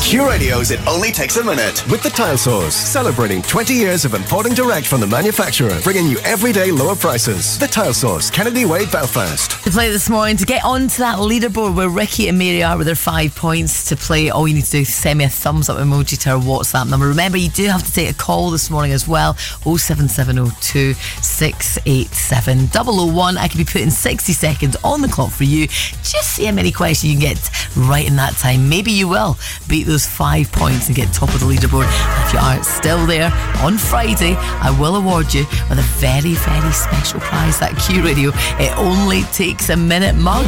Q Radio's It Only Takes a Minute. With the Tile Source, celebrating 20 years of importing direct from the manufacturer, bringing you everyday lower prices. The Tile Source, Kennedy Way, Belfast. To play this morning, to get onto that leaderboard where Ricky and Mary are with their 5 points to play, all you need to do is send me a thumbs up emoji to our WhatsApp number. Remember, you do have to take a call this morning as well. 07702 687 001. I could be putting 60 seconds on the clock for you. Just see how many questions you can get right in that time. Maybe you will beat those 5 points and get top of the leaderboard. And if you aren't still there, on Friday I will award you with a very, very special prize, that Q Radio It Only Takes a Minute mug.